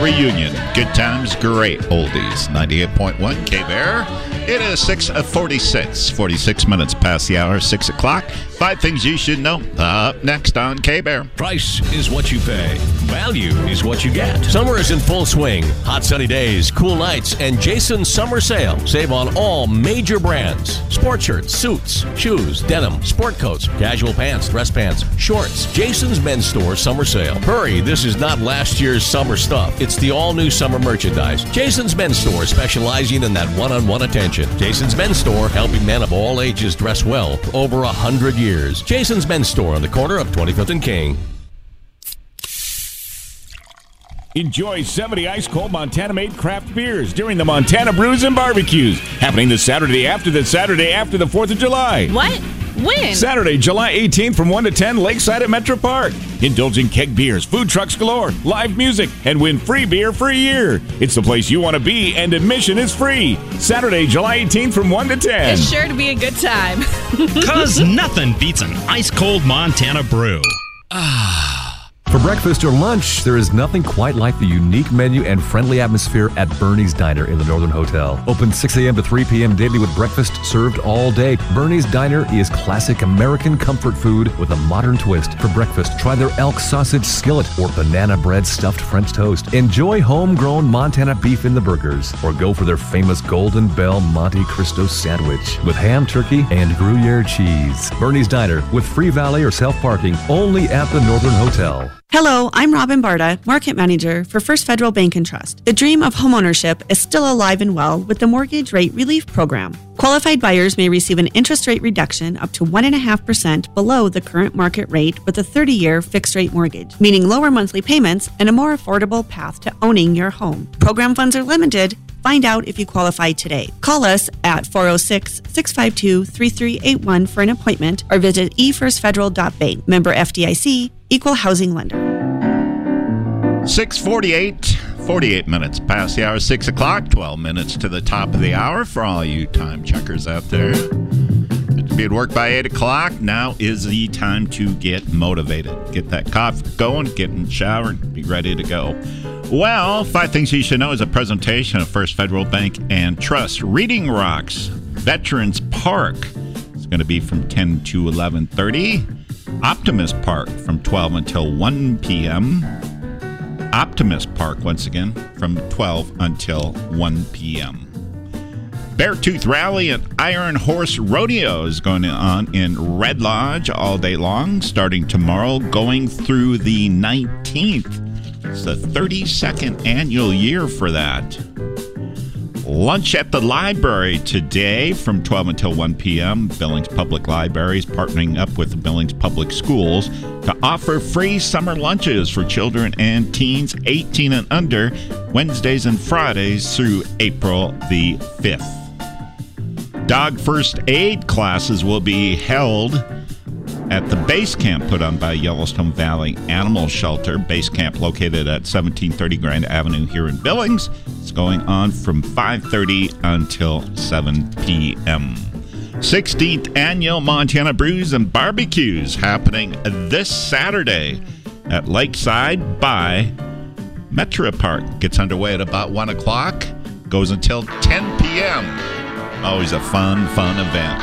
reunion. Good times, great oldies. 98.1 K-Bear. It is 6:46 minutes past the hour, 6 o'clock. 5 things you should know. Up next on K-Bear. Price is what you pay. Value is what you get. Summer is in full swing. Hot sunny days, cool nights, and Jason's summer sale. Save on all major brands. Sport shirts, suits, shoes, denim, sport coats, casual pants, dress pants, shorts. Jason's Men's Store summer sale. Hurry, this is not last year's summer stuff. It's the all-new summer merchandise. Jason's Men's Store, specializing in that one-on-one attention. Jason's Men's Store, helping men of all ages dress well for over 100 years. Jason's Men's Store on the corner of 25th and King. Enjoy 70 ice-cold Montana-made craft beers during the Montana Brews and Barbecues, happening the Saturday after the 4th of July. What? When? Saturday, July 18th from 1 to 10, Lakeside at Metro Park. Indulge in keg beers, food trucks galore, live music, and win free beer for a year. It's the place you want to be, and admission is free. Saturday, July 18th from 1 to 10. It's sure to be a good time. 'Cause nothing beats an ice-cold Montana brew. For breakfast or lunch, there is nothing quite like the unique menu and friendly atmosphere at Bernie's Diner in the Northern Hotel. Open 6 a.m. to 3 p.m. daily with breakfast served all day. Bernie's Diner is classic American comfort food with a modern twist. For breakfast, try their elk sausage skillet or banana bread stuffed French toast. Enjoy homegrown Montana beef in the burgers, or go for their famous Golden Bell Monte Cristo sandwich with ham, turkey, and Gruyere cheese. Bernie's Diner with free valet or self-parking only at the Northern Hotel. Hello, I'm Robin Barta, Market Manager for First Federal Bank and Trust. The dream of homeownership is still alive and well with the Mortgage Rate Relief Program. Qualified buyers may receive an interest rate reduction up to 1.5% below the current market rate with a 30-year fixed-rate mortgage, meaning lower monthly payments and a more affordable path to owning your home. Program funds are limited. Find out if you qualify today. Call us at 406-652-3381 for an appointment or visit efirstfederal.bank. Member FDIC, Equal Housing Lender. 48 minutes past the hour, 6 o'clock, 12 minutes to the top of the hour for all you time checkers out there. Good to be at work by 8 o'clock. Now is the time to get motivated. Get that coffee going, get in the shower, and be ready to go. Well, 5 things you should know is a presentation of First Federal Bank and Trust. Reading Rocks Veterans Park is going to be from 10 to 11:30. Optimist Park from 12 until 1 p.m. Optimist Park, once again, from 12 until 1 p.m. Beartooth Rally and Iron Horse Rodeo is going on in Red Lodge all day long, starting tomorrow, going through the 19th. It's the 32nd annual year for that. Lunch at the library today from 12 until 1 p.m. Billings Public Library is partnering up with the Billings Public Schools to offer free summer lunches for children and teens 18 and under, Wednesdays and Fridays through April the 5th. Dog first aid classes will be held at the base camp put on by Yellowstone Valley Animal Shelter. Base camp located at 1730 Grand Avenue here in Billings. It's going on from 5:30 until 7 p.m. 16th Annual Montana Brews and Barbecues happening this Saturday at Lakeside by Metro Park. Gets underway at about 1 o'clock. Goes until 10 p.m. Always a fun event.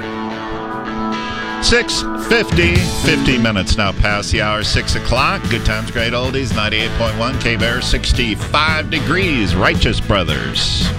6:50, 50 minutes now past the hour, 6 o'clock. Good times, great oldies, 98.1 K-Bear, 65 degrees, Righteous Brothers.